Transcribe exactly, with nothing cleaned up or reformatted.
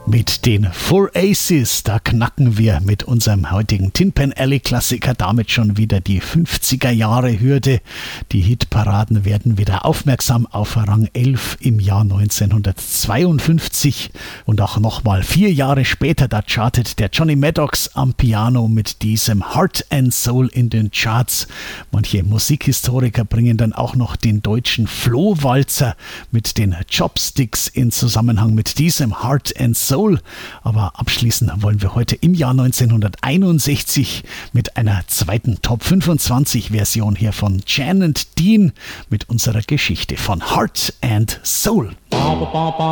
Mit den Four Aces, da knacken wir mit unserem heutigen Tin Pan Alley Klassiker damit schon wieder die fünfziger Jahre Hürde. Die Hitparaden werden wieder aufmerksam auf Rang elf im Jahr neunzehnhundertzweiundfünfzig und auch nochmal vier Jahre später, da chartet der Johnny Maddox am Piano mit diesem Heart and Soul in den Charts. Manche Musikhistoriker bringen dann auch noch den deutschen Flohwalzer mit den Chopsticks in Zusammenhang mit diesem Heart and Soul. Aber abschließen wollen wir heute im Jahr neunzehnhunderteinundsechzig mit einer zweiten Top fünfundzwanzig Version hier von Jan and Dean mit unserer Geschichte von Heart and Soul.